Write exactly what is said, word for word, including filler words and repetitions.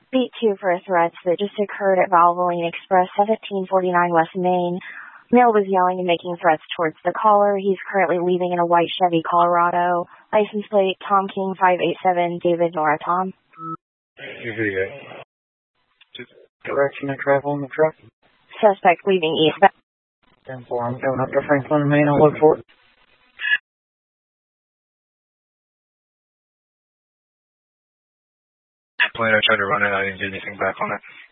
Beat two for a threat that just occurred at Valvoline Express, seventeen forty-nine West Main. Male was yelling and making threats towards the caller. He's currently leaving in a white Chevy Colorado. License plate, Tom King five eight seven, David Nora Tom. Direction of travel in the truck. Suspect leaving eastbound. ten four, I'm going up to Franklin, Maine. I'll look for it. Plane, I tried to run it. I didn't get anything back on it.